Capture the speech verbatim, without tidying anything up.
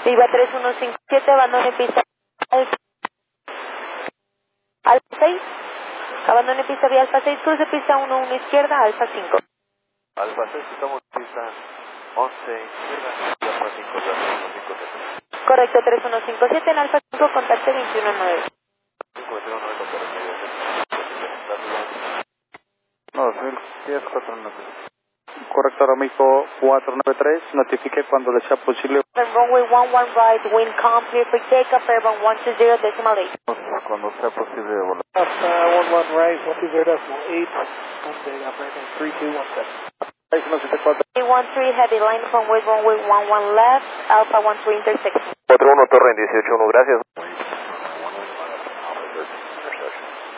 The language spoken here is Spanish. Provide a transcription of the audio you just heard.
Viva tres uno cinco siete, abandone pista Alfa, Alfa seis, abandone pista vía Alfa seis, cruce pista uno uno izquierda, Alfa cinco. Alfa seis, estamos en pista once izquierda, Alfa cinco, tres uno cinco siete. Correcto, tres uno cinco siete, en Alfa cinco, contacte veintiuno nueve. cinco veintiuno nueve, contacto No, dos mil diez, cuatro nueve. Correcto, ahora México cuatro nueve tres, notifique cuando le sea posible. Runway one one right, wind calm, clear for takeoff, airborne one two zero decimal eight. Cuando sea posible volar. Uh, one one right, one two zero decimal eight, update operating three two one seven. seis uno siete cuatro. three one three, heavy line from runway one one left, Alpha one three intersection. cuatro uno, Torre en dieciocho uno, gracias.